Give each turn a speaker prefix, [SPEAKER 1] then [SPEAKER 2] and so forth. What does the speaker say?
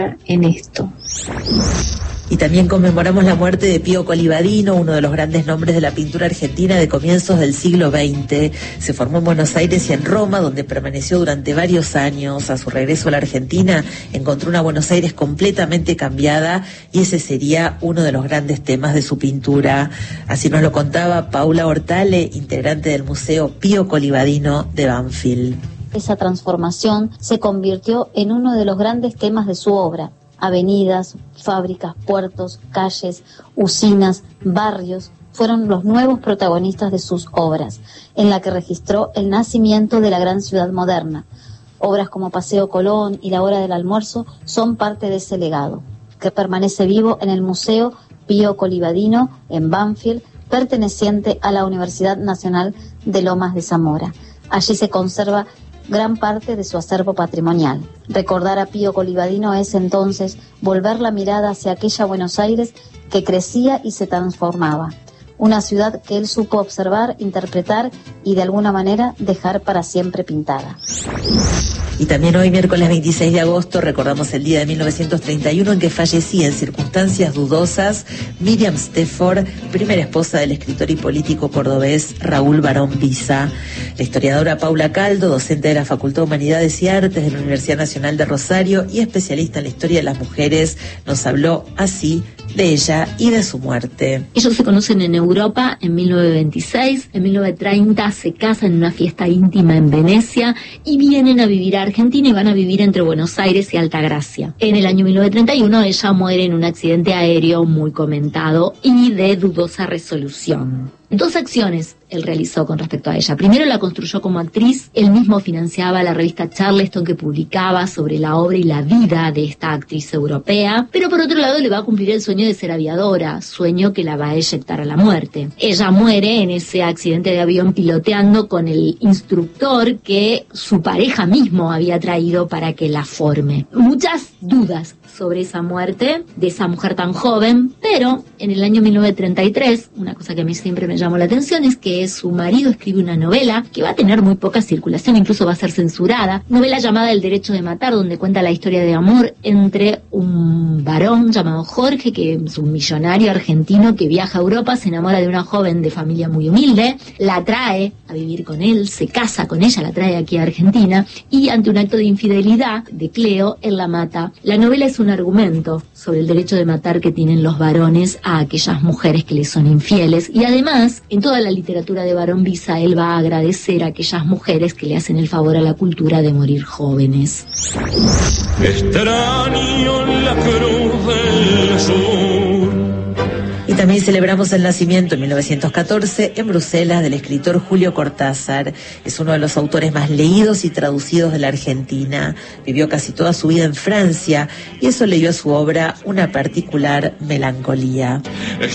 [SPEAKER 1] en esto.
[SPEAKER 2] Y también conmemoramos la muerte de Pío Colivadino, uno de los grandes nombres de la pintura argentina de comienzos del siglo XX. Se formó en Buenos Aires y en Roma, donde permaneció durante varios años. A su regreso a la Argentina, encontró una Buenos Aires completamente cambiada y ese sería uno de los grandes temas de su pintura. Así nos lo contaba Paula Hortale, integrante del Museo Pío Colivadino de Banfield.
[SPEAKER 3] Esa transformación se convirtió en uno de los grandes temas de su obra. Avenidas, fábricas, puertos, calles, usinas, barrios fueron los nuevos protagonistas de sus obras, en la que registró el nacimiento de la gran ciudad moderna. Obras como Paseo Colón y La Hora del Almuerzo son parte de ese legado, que permanece vivo en el Museo Pío Colivadino en Banfield, perteneciente a la Universidad Nacional de Lomas de Zamora. Allí se conserva gran parte de su acervo patrimonial. Recordar a Pío Colivadino es entonces volver la mirada hacia aquella Buenos Aires que crecía y se transformaba. Una ciudad que él supo observar, interpretar y de alguna manera dejar para siempre pintada.
[SPEAKER 2] Y también hoy, miércoles 26 de agosto, recordamos el día de 1931 en que fallecía en circunstancias dudosas Miriam Stefford, primera esposa del escritor y político cordobés Raúl Barón Pisa. La historiadora Paula Caldo, docente de la Facultad de Humanidades y Artes de la Universidad Nacional de Rosario y especialista en la historia de las mujeres, nos habló así de ella y de su muerte.
[SPEAKER 4] Ellos se conocen en Europa en 1926, en 1930 se casan en una fiesta íntima en Venecia y vienen a vivir a Argentina y van a vivir entre Buenos Aires y Altagracia. En el año 1931 ella muere en un accidente aéreo muy comentado y de dudosa resolución. Dos acciones él realizó con respecto a ella. Primero, la construyó como actriz. Él mismo financiaba la revista Charleston, que publicaba sobre la obra y la vida de esta actriz europea. Pero por otro lado, le va a cumplir el sueño de ser aviadora, sueño que la va a eyectar a la muerte. Ella muere en ese accidente de avión piloteando con el instructor que su pareja mismo había traído para que la forme. Muchas dudas sobre esa muerte de esa mujer tan joven, pero en el año 1933, una cosa que a mí siempre me llamó la atención es que su marido escribe una novela que va a tener muy poca circulación, incluso va a ser censurada, novela llamada El Derecho de Matar, donde cuenta la historia de amor entre un varón llamado Jorge, que es un millonario argentino que viaja a Europa, se enamora de una joven de familia muy humilde, la trae a vivir con él, se casa con ella, la trae aquí a Argentina y ante un acto de infidelidad de Cleo, él la mata. La novela es un argumento sobre el derecho de matar que tienen los varones a aquellas mujeres que les son infieles y además en toda la literatura de Barón Pisa él va a agradecer a aquellas mujeres que le hacen el favor a la cultura de morir jóvenes.
[SPEAKER 5] Extraño la cruz del sur.
[SPEAKER 2] Y también celebramos el nacimiento en 1914 en Bruselas del escritor Julio Cortázar. Es uno de los autores más leídos y traducidos de la Argentina. Vivió casi toda su vida en Francia y eso le dio a su obra una particular melancolía.